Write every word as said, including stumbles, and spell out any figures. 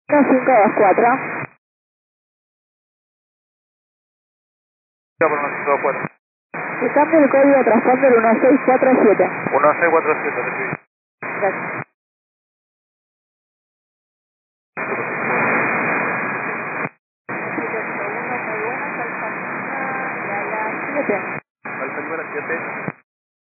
uno cinco dos cuatro. Por uno cinco dos cuatro. Y cambio el código transponder uno seis cuatro siete. uno seis cuatro siete, recibí. Gracias. siete. Alfa Lima siete.